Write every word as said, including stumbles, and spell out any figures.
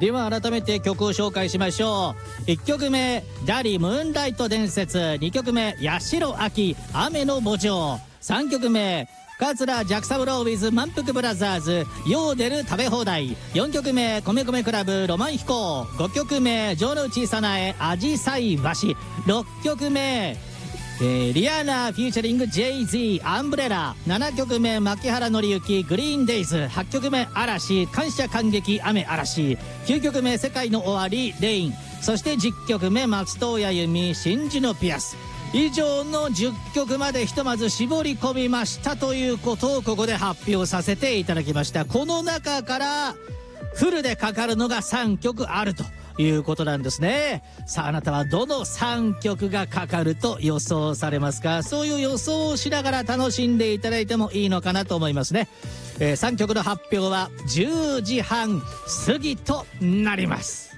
では改めて曲を紹介しましょう。いっきょくめダリムーンライト伝説、にきょくめ八代亜紀雨の墓場、さんきょくめ桂ジャクサブロー with 満腹ブラザーズヨーデル食べ放題、よんきょくめ米米クラブロマン飛行、ごきょくめ城之内早苗アジサイ橋、ろっきょくめえー、リアーナフューチャリング ジェイゼー アンブレラ、ななきょくめ牧原紀之グリーンデイズ、はちきょくめ嵐感謝感激雨嵐、きゅうきょくめ世界の終わりレイン、そしてじゅっきょくめ松任谷由実真珠のピアス。以上のじゅっきょくまでひとまず絞り込みましたということをここで発表させていただきました。この中からフルでかかるのがさんきょくあるということなんですね。さああなたはどのさんきょくがかかると予想されますか？そういう予想をしながら楽しんでいただいてもいいのかなと思いますね。えー、さんきょくの発表はじゅうじはん過ぎとなります。